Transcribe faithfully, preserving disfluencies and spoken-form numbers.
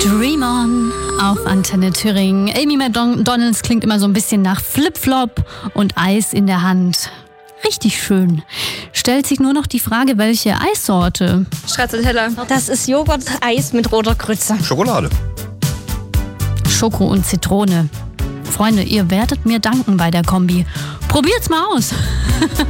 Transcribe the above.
Dream On auf Antenne Thüringen. Amy McDonalds klingt immer so ein bisschen nach Flip-Flop und Eis in der Hand. Richtig schön. Stellt sich nur noch die Frage, welche Eissorte? Stracciatella. Das ist Joghurt-Eis mit roter Grütze. Schokolade. Schoko und Zitrone. Freunde, ihr werdet mir danken bei der Kombi. Probiert's mal aus.